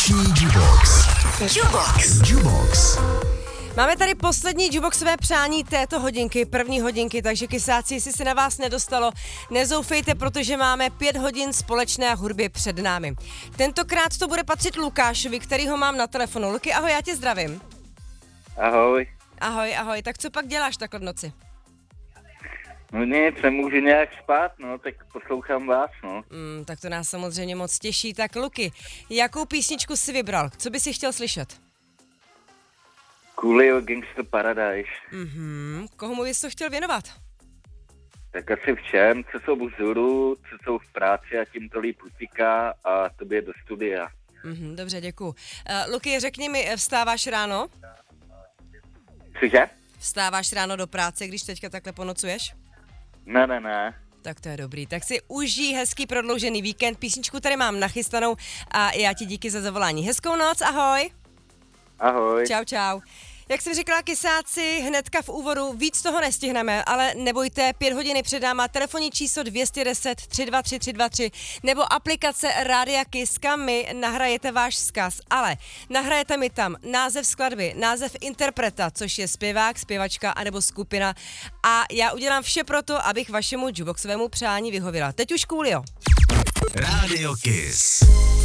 Vánoční Jubox. Máme tady poslední juboxové přání této hodinky, první hodinky, takže kysáci, jestli se na vás nedostalo, nezoufejte, protože máme 5 hodin společné hudby před námi. Tentokrát to bude patřit Lukášovi, který ho mám na telefonu. Luky, ahoj, já tě zdravím. Ahoj. Ahoj, tak co pak děláš takhle v noci? No nic, nemůžu nějak spát, no, tak poslouchám vás, no. Tak to nás samozřejmě moc těší. Tak Luky, jakou písničku jsi vybral? Co bys si chtěl slyšet? Coolio Gangsta Paradise. Komu bys to chtěl věnovat? Tak asi všem, co jsou v vzhůru, co jsou v práci a tím to líp utíká a tobě do studia. Dobře, děkuju. Luky, řekni mi, vstáváš ráno? Cože? Vstáváš ráno do práce, když teďka takhle ponocuješ? Ne. Tak to je dobrý. Tak si užij hezký prodloužený víkend. Písničku tady mám nachystanou a já ti díky za zavolání. Hezkou noc, ahoj. Ahoj. Čau. Jak jsem říkala, kysáci, hnedka v úvodu, víc toho nestihneme, ale nebojte, 5 hodiny před náma telefonní číslo 210 323 323 nebo aplikace Rádia Kiss, kam mi nahrajete váš vzkaz, ale nahrajete mi tam název skladby, název interpreta, což je zpěvák, zpěvačka anebo skupina a já udělám vše pro to, abych vašemu juboxovému přání vyhověla. Teď už Coolio. Rádio Kiss.